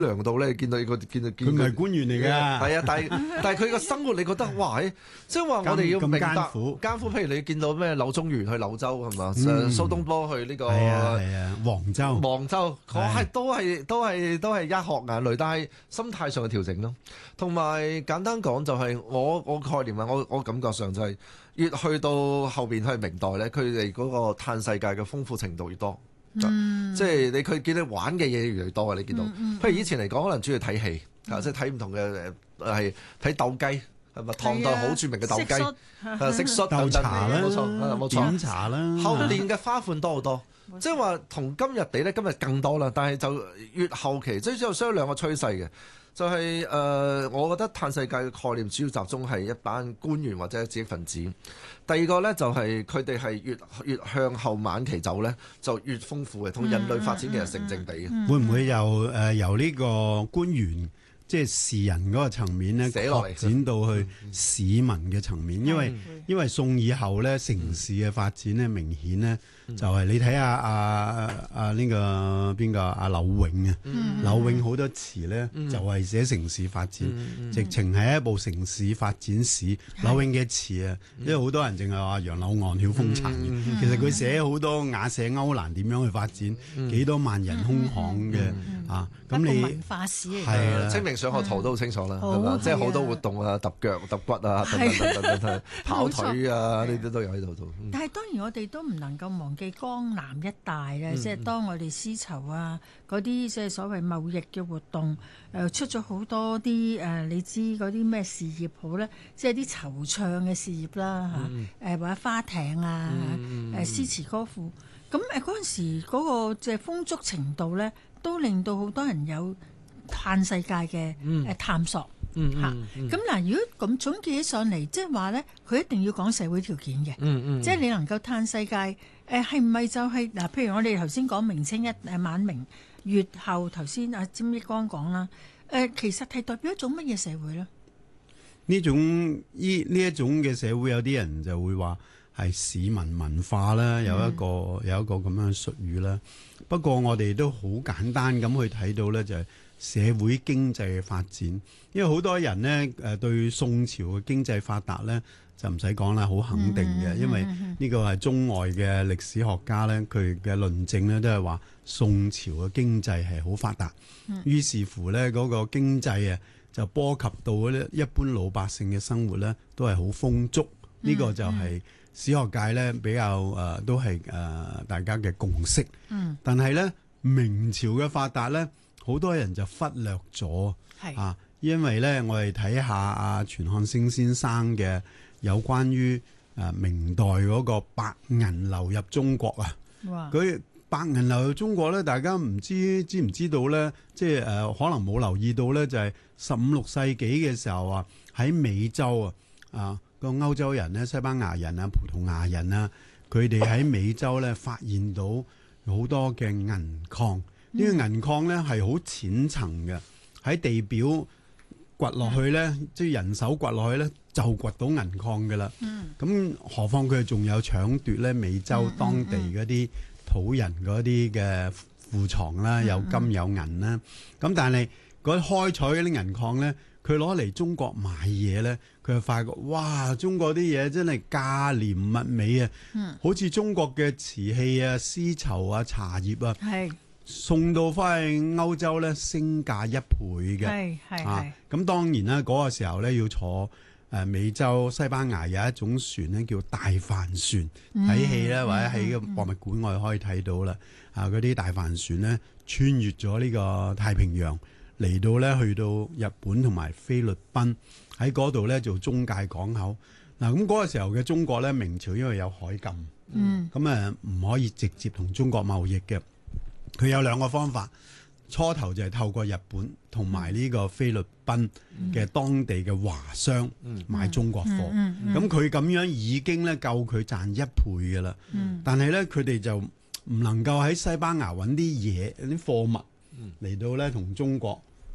良到咧，見到佢佢唔係官員嚟㗎， 係啊，但係佢個生活，你覺得哇！即係話我哋要明白艱苦。 譬如你見到咩柳宗元去柳州係嘛，蘇東坡去呢個係啊，黃州， 都係一殼眼淚，但係心態上嘅調整咯。同埋簡單講就係我概念啊，我感覺上就係越去到後邊去明代咧，佢哋嗰個嘆世界嘅豐富程度越多。即係佢見你玩嘅嘢越嚟越多啊！你見到，譬如以前嚟講，可能中意睇戲即係睇唔同嘅係睇鬥雞，係咪唐代好著名嘅鬥雞、蟋蟀、 鬥茶啦， 冇錯， 點茶啦， 後面嘅花款多好多。即係話同今日比咧，今日更多啦。但係就越後期，即係之後相兩個趨勢嘅，就係我覺得嘆世界嘅概念主要集中係一班官員或者知識分子。第二個咧就係佢哋係越向後晚期走咧，就越豐富嘅，同人類發展其實成正比嘅。 會唔會由呢個官員即係士人嗰個層面咧，擴展到去市民嘅層面？因為宋以後咧，城市嘅發展咧，明顯咧就係你睇下呢個邊個柳永啊，柳永好多詞咧就係寫城市發展，直情係一部城市發展史。柳永嘅詞啊，因為好多人淨係話楊柳岸曉風塵嘅，其實佢寫好多雅舍歐蘭點樣去發展，幾多萬人空巷嘅咁你文化史嚟嘅，清明上河圖都好清楚啦，係嘛？即係好多活動啊，揼腳揼骨啊，等跑腿啊，呢啲都有喺度。 但係當然我哋都唔能夠忘記江南一帶咧，即係當我哋絲綢啊嗰啲即係所謂貿易嘅活動，出咗好多啲你知嗰啲咩事業好咧，即係啲惆悵嘅事業啦嚇，或者花艇啊，詩詞歌賦，咁嗰陣時嗰個即係豐足程度咧，都令到好多人有嘆世界嘅探索。咁嗱，如果咁總結起上嚟，即係話咧，佢一定要講社會條件嘅，即係你能夠嘆世界，係唔係就係嗱？譬如我哋頭先講明清晚明越後，頭先阿詹益光講啦，其實係代表一種乜嘢社會咧？ 呢一種嘅社會，有啲人就會話係市民文化啦，有一個咁樣嘅術語啦。不過我哋都好簡單咁去睇到咧，就係社會經濟嘅發展。因為好多人呢對宋朝嘅經濟發達咧就唔使講啦，好肯定嘅。因為呢個係中外嘅歷史學家咧，佢嘅論證咧都係話宋朝嘅經濟係好發達。於是乎咧，嗰個經濟就波及到咧一般老百姓嘅生活咧都係好豐足。呢個就係史學界咧比較都係大家嘅共識。但係咧明朝嘅發達咧，好多人就忽略咗因為咧我哋睇下全漢升先生嘅有關於明代嗰個白銀流入中國啊。佢白銀流入中國咧，大家知唔知道咧？即係可能冇留意到咧，就係15、16世紀嘅時候啊，喺美洲個歐洲人咧，西班牙人啊、葡萄牙人啊，佢哋喺美洲咧發現到好多嘅銀礦。呢個銀礦咧係好淺層嘅，喺地表掘落去咧，即係人手掘落去咧，就掘到銀礦㗎啦。咁何況佢仲有搶奪咧美洲當地嗰啲土人嗰啲嘅庫藏啦，有金有銀啦。咁但係嗰開採嗰啲銀礦咧，佢攞嚟中國買嘢咧，佢就發覺哇！中國啲嘢真係價廉物美啊！好似中國嘅瓷器啊、絲綢啊、茶葉啊，送到翻去歐洲咧，升價1倍嘅。咁當然啦，嗰個時候咧要坐美洲西班牙有一種船咧叫大帆船，睇戲咧或者喺個博物館我哋可以睇到啦。嗰啲大帆船咧穿越咗呢個太平洋，嚟到咧去到日本同埋菲律賓，喺嗰度咧做中介港口。嗱，咁嗰個時候嘅中國咧，明朝因為有海禁，咁唔可以直接同中國貿易嘅。佢有兩個方法，初頭就係透過日本同埋呢個菲律賓嘅當地嘅華商買中國貨。咁佢咁樣已經咧夠佢賺1倍㗎啦。但係咧佢哋就唔能夠喺西班牙揾啲嘢啲貨物嚟到咧同中國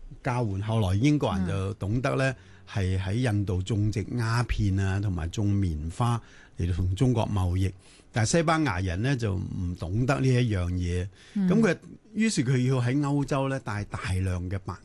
交換。後來英國人就懂得咧，係喺印度種植鴉片啊，同埋種棉花嚟到同中國貿易。但係西班牙人咧就唔懂得呢一樣嘢，咁佢於是佢要喺歐洲咧帶大量嘅白